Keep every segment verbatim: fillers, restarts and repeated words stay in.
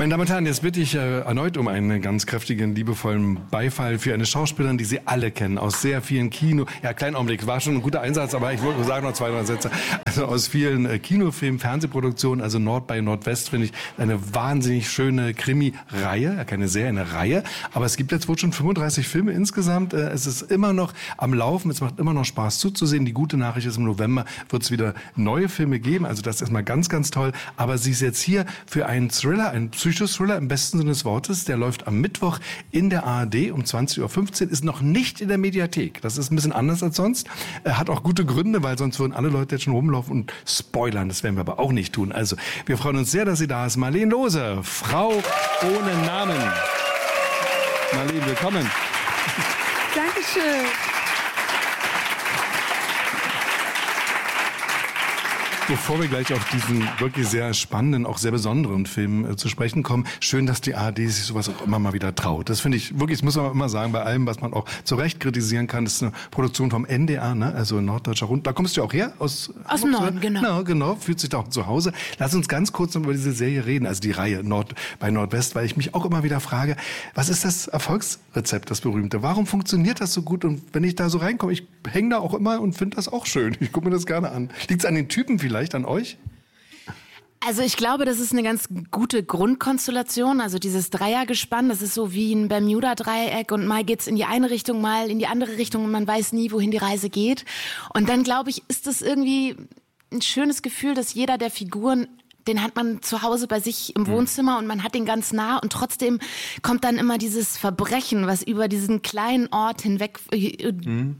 Meine Damen und Herren, jetzt bitte ich äh, erneut um einen ganz kräftigen, liebevollen Beifall für eine Schauspielerin, die Sie alle kennen, aus sehr vielen Kino... Ja, kleinen Augenblick, war schon ein guter Einsatz, aber ich wollte sagen noch zwei, drei Sätze. Also aus vielen äh, Kinofilmen, Fernsehproduktionen, also Nord bei Nordwest, finde ich eine wahnsinnig schöne Krimi-Reihe, ja, keine Serie, eine Reihe, aber es gibt jetzt wohl schon fünfunddreißig Filme insgesamt. Äh, es ist immer noch am Laufen, es macht immer noch Spaß zuzusehen. Die gute Nachricht ist, im November wird es wieder neue Filme geben, also das ist erstmal ganz, ganz toll. Aber sie ist jetzt hier für einen Thriller, einen Psychothriller im besten Sinne des Wortes. Der läuft am Mittwoch in der A R D um zwanzig Uhr fünfzehn, ist noch nicht in der Mediathek. Das ist ein bisschen anders als sonst. Er hat auch gute Gründe, weil sonst würden alle Leute jetzt schon rumlaufen und spoilern. Das werden wir aber auch nicht tun. Also wir freuen uns sehr, dass sie da ist. Marleen Lohse, Frau ohne Namen. Marleen, willkommen. Dankeschön. Bevor wir gleich auf diesen wirklich sehr spannenden, auch sehr besonderen Film äh, zu sprechen kommen, schön, dass die A R D sich sowas auch immer mal wieder traut. Das finde ich wirklich, das muss man immer sagen, bei allem, was man auch zu Recht kritisieren kann, das ist eine Produktion vom N D R, ne? Also Norddeutscher Rund. Da kommst du ja auch her? Aus, aus dem Norden, genau. Genau, genau, fühlt sich da auch zu Hause. Lass uns ganz kurz noch über diese Serie reden, also die Reihe Nord bei Nordwest, weil ich mich auch immer wieder frage, was ist das Erfolgsrezept, das berühmte? Warum funktioniert das so gut? Und wenn ich da so reinkomme, ich hänge da auch immer und finde das auch schön. Ich gucke mir das gerne an. Liegt es an den Typen vielleicht? Vielleicht an euch? Also ich glaube, das ist eine ganz gute Grundkonstellation, also dieses Dreiergespann, das ist so wie ein Bermuda-Dreieck und mal geht's in die eine Richtung, mal in die andere Richtung und man weiß nie, wohin die Reise geht. Und dann, glaube ich, ist das irgendwie ein schönes Gefühl, dass jeder der Figuren, den hat man zu Hause bei sich im Wohnzimmer und man hat den ganz nah und trotzdem kommt dann immer dieses Verbrechen, was über diesen kleinen Ort hinweg äh, mhm.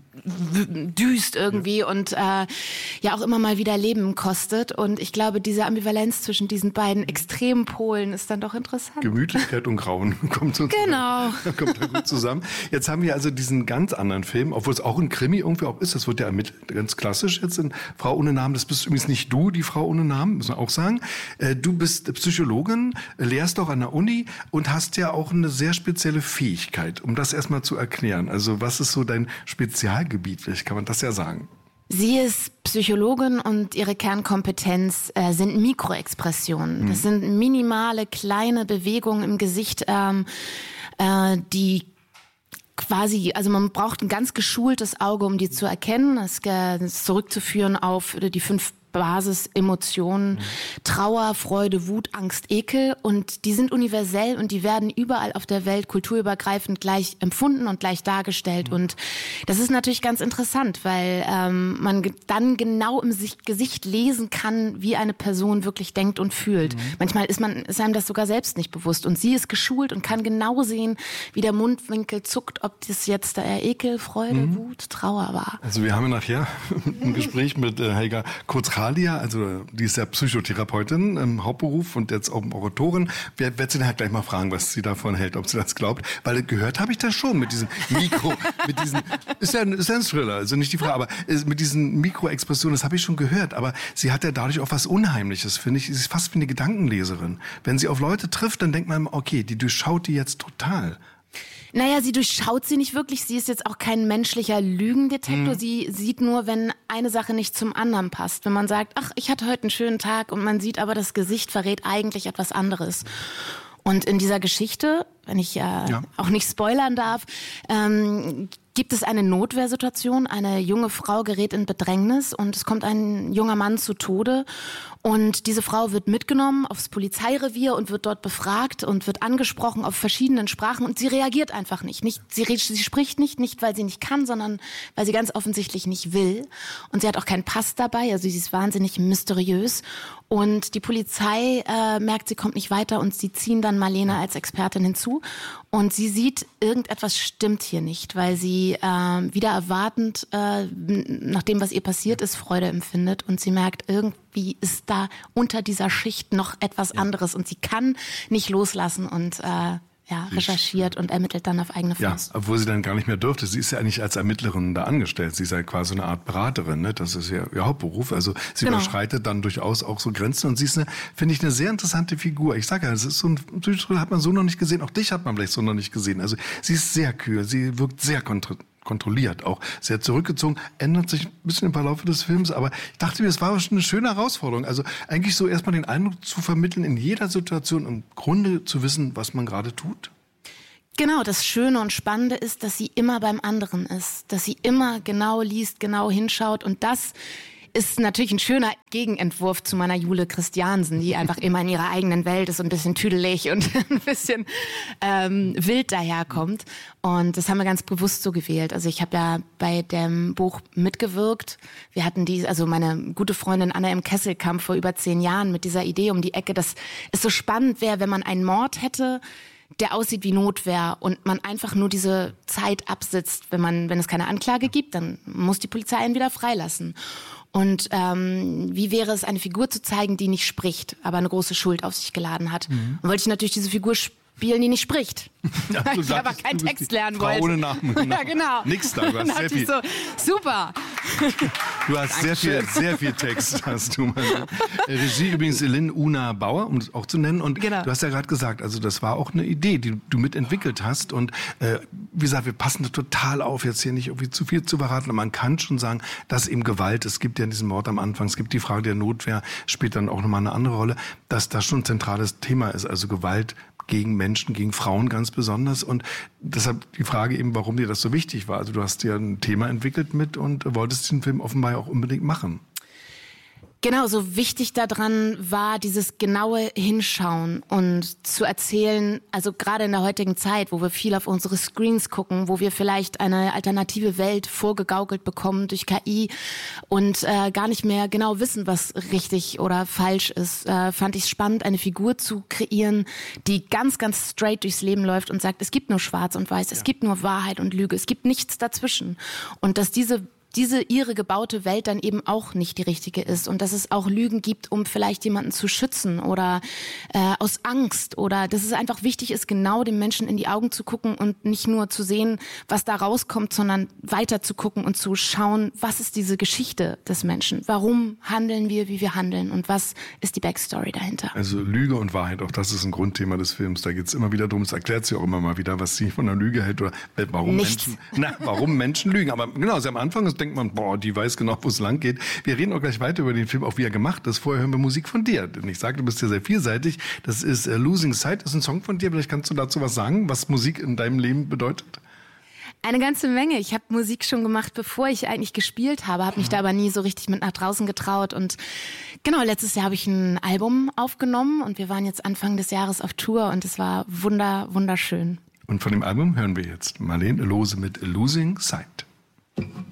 düst irgendwie ja. und äh, ja auch immer mal wieder Leben kostet. Und ich glaube, diese Ambivalenz zwischen diesen beiden extremen Polen ist dann doch interessant. Gemütlichkeit und Grauen kommt so genau. zusammen. Kommt da gut zusammen. Jetzt haben wir also diesen ganz anderen Film, obwohl es auch ein Krimi irgendwie auch ist. Das wird ja ermittelt, ganz klassisch jetzt in Frau ohne Namen. Das bist übrigens nicht du, die Frau ohne Namen, muss man auch sagen. Du bist Psychologin, lehrst auch an der Uni und hast ja auch eine sehr spezielle Fähigkeit, um das erstmal zu erklären. Also was ist so dein Spezialgebiet? Vielleicht kann man das ja sagen. Sie ist Psychologin und ihre Kernkompetenz äh, sind Mikroexpressionen. Das sind minimale, kleine Bewegungen im Gesicht, ähm, äh, die quasi, also man braucht ein ganz geschultes Auge, um die zu erkennen. Das ist zurückzuführen auf die fünf Basisemotionen, mhm. Trauer, Freude, Wut, Angst, Ekel, und die sind universell und die werden überall auf der Welt kulturübergreifend gleich empfunden und gleich dargestellt. Mhm. Und das ist natürlich ganz interessant, weil ähm, man ge- dann genau im Sich- Gesicht lesen kann, wie eine Person wirklich denkt und fühlt. Mhm. Manchmal ist man ist einem das sogar selbst nicht bewusst und sie ist geschult und kann genau sehen, wie der Mundwinkel zuckt, ob das jetzt der Ekel, Freude, mhm. Wut, Trauer war. Also wir haben ja nachher ein Gespräch mit äh, Helga Kurz-Ralia, also die ist ja Psychotherapeutin im Hauptberuf und jetzt auch Autorin. Wer wird sie dann halt gleich mal fragen, was sie davon hält, ob sie das glaubt. Weil gehört habe ich das schon mit diesen Mikro, mit diesen, ist ja, ist ja ein Thriller, also nicht die Frage, aber mit diesen Mikroexpressionen, das habe ich schon gehört. Aber sie hat ja dadurch auch was Unheimliches, finde ich. Sie ist fast wie eine Gedankenleserin. Wenn sie auf Leute trifft, dann denkt man, okay, die durchschaut die jetzt total. Naja, sie durchschaut sie nicht wirklich. Sie ist jetzt auch kein menschlicher Lügendetektor. Mhm. Sie sieht nur, wenn eine Sache nicht zum anderen passt. Wenn man sagt, ach, ich hatte heute einen schönen Tag und man sieht aber, das Gesicht verrät eigentlich etwas anderes. Und in dieser Geschichte, wenn ich äh, ja. auch nicht spoilern darf, ähm, gibt es eine Notwehrsituation. Eine junge Frau gerät in Bedrängnis und es kommt ein junger Mann zu Tode. Und diese Frau wird mitgenommen aufs Polizeirevier und wird dort befragt und wird angesprochen auf verschiedenen Sprachen. Und sie reagiert einfach nicht. nicht sie, red, sie spricht nicht, nicht weil sie nicht kann, sondern weil sie ganz offensichtlich nicht will. Und sie hat auch keinen Pass dabei, also sie ist wahnsinnig mysteriös. Und die Polizei äh, merkt, sie kommt nicht weiter und sie ziehen dann Marlene als Expertin hinzu. Und sie sieht, irgendetwas stimmt hier nicht, weil sie äh, wieder erwartend, äh, nach dem, was ihr passiert ist, Freude empfindet. Und sie merkt, irgendwie ist da unter dieser Schicht noch etwas anderes. Und sie kann nicht loslassen und äh, ja, recherchiert und ermittelt dann auf eigene Faust. Ja, obwohl sie dann gar nicht mehr dürfte. Sie ist ja eigentlich als Ermittlerin da angestellt. Sie ist ja quasi eine Art Beraterin, ne? Das ist ja ihr Hauptberuf. Also sie genau. überschreitet dann durchaus auch so Grenzen. Und sie ist, eine, finde ich, eine sehr interessante Figur. Ich sage ja, es ist so ein Psychothriller, hat man so noch nicht gesehen. Auch dich hat man vielleicht so noch nicht gesehen. Also sie ist sehr kühl. Sie wirkt sehr kontra- kontrolliert, auch sehr zurückgezogen, ändert sich ein bisschen im Verlauf des Films, aber ich dachte mir, es war schon eine schöne Herausforderung. Also eigentlich so erstmal den Eindruck zu vermitteln, in jeder Situation im Grunde zu wissen, was man gerade tut. Genau, das Schöne und Spannende ist, dass sie immer beim anderen ist, dass sie immer genau liest, genau hinschaut und das ist natürlich ein schöner Gegenentwurf zu meiner Jule Christiansen, die einfach immer in ihrer eigenen Welt ist und ein bisschen tüdelig und ein bisschen ähm, wild daherkommt. Und das haben wir ganz bewusst so gewählt. Also ich habe ja bei dem Buch mitgewirkt. Wir hatten die, also meine gute Freundin Anna M. Kessel kam vor über zehn Jahren mit dieser Idee um die Ecke, dass es so spannend wäre, wenn man einen Mord hätte, der aussieht wie Notwehr und man einfach nur diese Zeit absitzt. Wenn man, wenn es keine Anklage gibt, dann muss die Polizei ihn wieder freilassen. Und ähm, wie wäre es, eine Figur zu zeigen, die nicht spricht, aber eine große Schuld auf sich geladen hat? Mhm. Und wollte ich natürlich diese Figur spielen, die nicht spricht. Ja, weil ich aber keinen Text lernen Frau wollte. Ohne Namen. Genau. Ja, genau. Nix da, du hast sehr viel. So, super. Du hast sehr viel, sehr viel Text, hast du mal. Regie übrigens Lynn Una Bauer, um es auch zu nennen. Und genau. Du hast ja gerade gesagt, also das war auch eine Idee, die du mitentwickelt hast. Und äh, wie gesagt, wir passen da total auf, jetzt hier nicht irgendwie zu viel zu verraten. Und man kann schon sagen, dass eben Gewalt, es gibt ja diesen Mord am Anfang, es gibt die Frage der Notwehr, spielt dann auch nochmal eine andere Rolle, dass das schon ein zentrales Thema ist. Also Gewalt gegen Menschen, gegen Frauen ganz besonders. Und deshalb die Frage eben, warum dir das so wichtig war. Also du hast ja ein Thema entwickelt mit und wolltest den Film offenbar auch unbedingt machen. Genau, so wichtig daran war dieses genaue Hinschauen und zu erzählen, also gerade in der heutigen Zeit, wo wir viel auf unsere Screens gucken, wo wir vielleicht eine alternative Welt vorgegaukelt bekommen durch K I und äh, gar nicht mehr genau wissen, was richtig oder falsch ist, äh, fand ich es spannend, eine Figur zu kreieren, die ganz, ganz straight durchs Leben läuft und sagt, es gibt nur Schwarz und Weiß, es ja. gibt nur Wahrheit und Lüge, es gibt nichts dazwischen. Und dass diese diese ihre gebaute Welt dann eben auch nicht die richtige ist und dass es auch Lügen gibt, um vielleicht jemanden zu schützen oder äh, aus Angst oder dass es einfach wichtig ist, genau dem Menschen in die Augen zu gucken und nicht nur zu sehen, was da rauskommt, sondern weiter zu gucken und zu schauen, was ist diese Geschichte des Menschen? Warum handeln wir, wie wir handeln und was ist die Backstory dahinter? Also Lüge und Wahrheit, auch das ist ein Grundthema des Films. Da geht es immer wieder drum, es erklärt sie auch immer mal wieder, was sie von der Lüge hält oder warum Nichts. Menschen, na, warum Menschen lügen. Aber genau, also am Anfang ist denkt man, boah, die weiß genau, wo es lang geht. Wir reden auch gleich weiter über den Film, auch wie er gemacht ist. Vorher hören wir Musik von dir. Denn ich sage, du bist ja sehr vielseitig. Das ist uh, Losing Sight, ist ein Song von dir. Vielleicht kannst du dazu was sagen, was Musik in deinem Leben bedeutet? Eine ganze Menge. Ich habe Musik schon gemacht, bevor ich eigentlich gespielt habe, habe mich da aber nie so richtig mit nach draußen getraut. Und genau, letztes Jahr habe ich ein Album aufgenommen und wir waren jetzt Anfang des Jahres auf Tour und es war wunder, wunderschön. Und von dem Album hören wir jetzt Marlene Lohse mit Losing Sight.